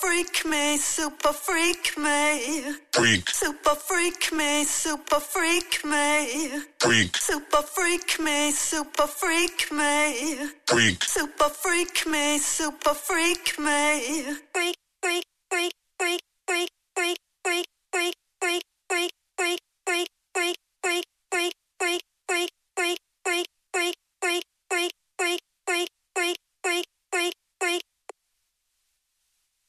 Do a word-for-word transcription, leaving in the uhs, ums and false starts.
freak me, super freak me. Freak. Super freak me, super freak me. Freak. Super freak me, super freak me. Freak. Super freak me, super freak me. Freak.